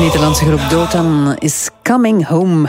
Nederlandse groep Dotan is Coming Home.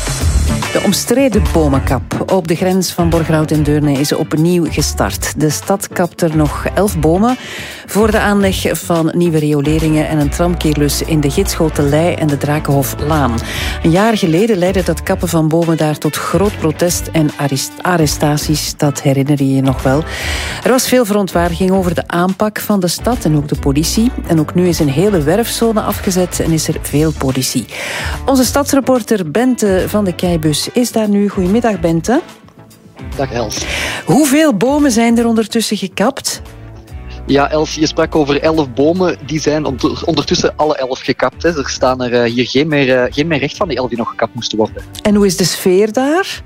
De omstreden bomenkap op de grens van Borgerhout en Deurne is opnieuw gestart. De stad kapt er nog 11 bomen voor de aanleg van nieuwe rioleringen en een tramkeerlus in de Gidschotelij en de Drakenhoflaan. Een jaar geleden leidde dat kappen van bomen daar tot groot protest en arrestaties. Dat herinner je je nog wel. Er was veel verontwaardiging over de aanpak van de stad en ook de politie. En ook nu is een hele werfzone afgezet en is er veel politie. Onze stadsreporter Bente van de Keibus is daar nu. Goedemiddag, Bente. Dag Els. Hoeveel bomen zijn er ondertussen gekapt? Ja, Els, je sprak over 11 bomen. Die zijn ondertussen alle 11 gekapt. Hè. Er staan er hier geen meer recht van, die 11 die nog gekapt moesten worden. En hoe is de sfeer daar?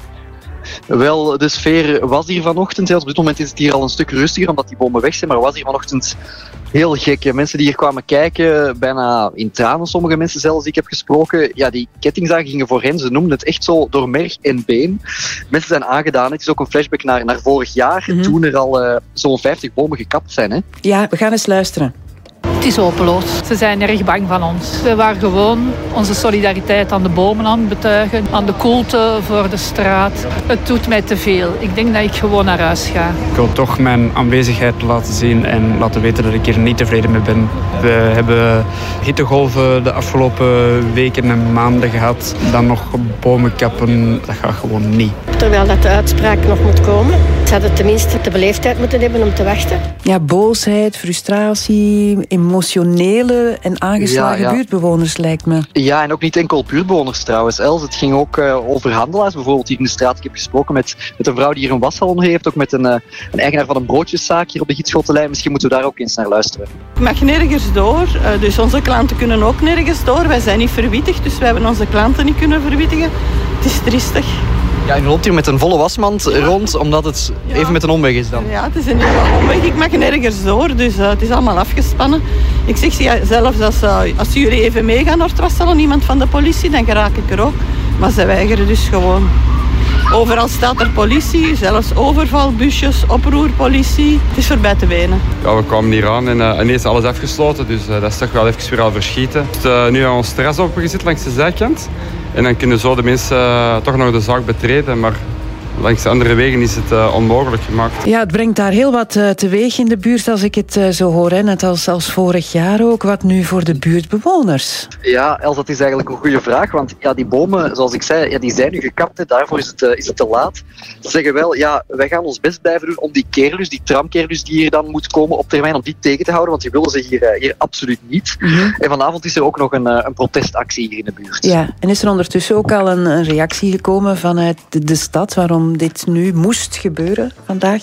Wel, de sfeer was hier vanochtend. Op dit moment is het hier al een stuk rustiger, omdat die bomen weg zijn. Maar was hier vanochtend heel gek. Mensen die hier kwamen kijken, bijna in tranen, sommige mensen zelfs die ik heb gesproken. Ja, die kettingzagen gingen voor hen. Ze noemden het echt zo door merg en been. Mensen zijn aangedaan. Het is ook een flashback naar vorig jaar, toen er al zo'n 50 bomen gekapt zijn. Hè? Ja, we gaan eens luisteren. Het is hopeloos. Ze zijn erg bang van ons. We waren gewoon onze solidariteit aan de bomen aan het betuigen, aan de koelte voor de straat. Het doet mij te veel. Ik denk dat ik gewoon naar huis ga. Ik wil toch mijn aanwezigheid laten zien en laten weten dat ik hier niet tevreden mee ben. We hebben hittegolven de afgelopen weken en maanden gehad. Dan nog bomen kappen, dat gaat gewoon niet. Terwijl dat de uitspraak nog moet komen. Ze hadden tenminste de beleefdheid moeten hebben om te wachten. Ja, boosheid, frustratie, emotionele en aangeslagen buurtbewoners lijkt me. Ja, en ook niet enkel buurtbewoners trouwens, Els. Het ging ook over handelaars bijvoorbeeld hier in de straat. Ik heb gesproken met een vrouw die hier een wassalon heeft, ook met een eigenaar van een broodjeszaak hier op de Gidschotelij. Misschien moeten we daar ook eens naar luisteren. Ik mag nergens door, dus onze klanten kunnen ook nergens door. Wij zijn niet verwittigd, dus wij hebben onze klanten niet kunnen verwittigen. Het is triestig. Ja, je loopt hier met een volle wasmand rond, omdat het even met een omweg is dan. Ja, het is een hele omweg. Ik mag nergens door, dus het is allemaal afgespannen. Ik zeg zelfs, als jullie even meegaan naar het wassalon, iemand van de politie, dan geraak ik er ook. Maar ze weigeren dus gewoon. Overal staat er politie, zelfs overvalbusjes, oproerpolitie. Het is voorbij te wenen. Ja, we kwamen hier aan en ineens alles afgesloten, dus dat is toch wel even weer al verschieten. Nu hebben we ons terras opengezet langs de zijkant. En dan kunnen zo de mensen toch nog de zaak betreden, maar langs de andere wegen is het onmogelijk gemaakt. Ja, het brengt daar heel wat teweeg in de buurt als ik het zo hoor. Hè. Net als vorig jaar ook. Wat nu voor de buurtbewoners? Ja, Els, dat is eigenlijk een goede vraag. Want ja, die bomen, zoals ik zei, die zijn nu gekapt. Hè. Daarvoor is het te laat. Ze zeggen wel, wij gaan ons best blijven doen om die keerlus, die tramkeerlus die hier dan moet komen op termijn, om die tegen te houden. Want die willen ze hier absoluut niet. Mm-hmm. En vanavond is er ook nog een protestactie hier in de buurt. Ja, en is er ondertussen ook al een reactie gekomen vanuit de stad waarom dit nu moest gebeuren vandaag?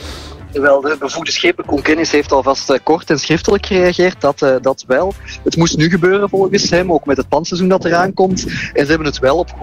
Wel, de bevoegde schepenconkennis heeft alvast kort en schriftelijk gereageerd dat wel. Het moest nu gebeuren volgens hem, ook met het pandseizoen dat eraan komt. En ze hebben het wel op